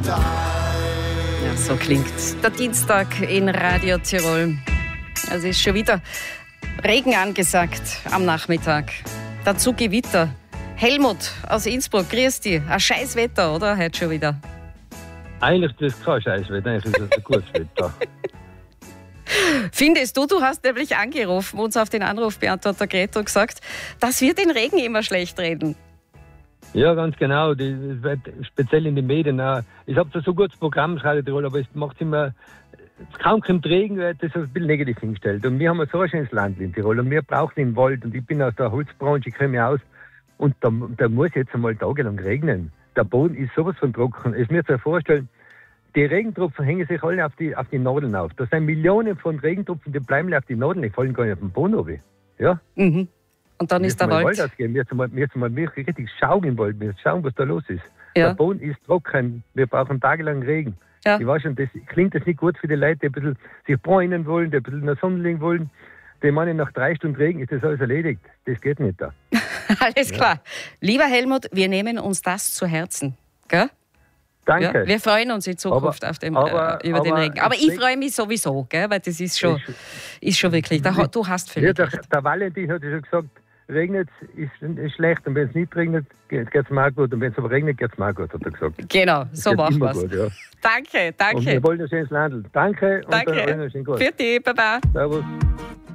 Ja, so klingt der Dienstag in Radio Tirol. Es ist schon wieder Regen angesagt am Nachmittag. Dazu Gewitter. Helmut aus Innsbruck, grüß dich. Ein scheiß Wetter, oder? Heute schon wieder. Eigentlich ist das kein Scheißwetter, eigentlich ist das ein gutes Wetter. Findest du hast nämlich angerufen, uns auf den Anrufbeantworter Gretel gesagt, dass wir den Regen immer schlecht reden. Ja, ganz genau. Das wird speziell in den Medien. Ich habe da so ein gutes Programm, Radio Tirol, aber es macht immer, kaum kommt Regen, wird das ein bisschen negativ hingestellt. Und wir haben so ein schönes Land in Tirol und wir brauchen den Wald. Und ich bin aus der Holzbranche, ich komme aus. Und da muss jetzt einmal tagelang regnen. Der Boden ist sowas von trocken. Es müsst ihr vorstellen, die Regentropfen hängen sich alle auf die Nadeln auf. Das sind Millionen von Regentropfen, die bleiben auf die Nadeln, die fallen gar nicht auf den Boden runter. Ja? Mhm. Und dann ist der Wald. Wir müssen mal richtig schauen im Wald, wir schauen, was da los ist. Ja. Der Boden ist trocken, wir brauchen tagelang Regen. Ja. Ich weiß schon, das klingt das nicht gut für die Leute, die ein bisschen sich bräunen wollen, die ein bisschen in der Sonne liegen wollen. Die meinen, nach 3 Stunden Regen ist das alles erledigt. Das geht nicht da. Alles klar. Lieber Helmut, wir nehmen uns das zu Herzen. Gell? Danke. Ja, wir freuen uns in Zukunft über den Regen. Aber ich freue mich sowieso, gell? Weil das ist schon wirklich, du hast völlig recht. Der Valentin hat ja schon gesagt, regnet ist schlecht und wenn es nicht regnet, geht es mir auch gut. Und wenn es aber regnet, geht es mir auch gut, hat er gesagt. Genau, so machen wir es. Ja. Danke. Und wir wollen ein schönes Land. Danke. Und dann schönen Gruß. Für dich, Baba. Servus.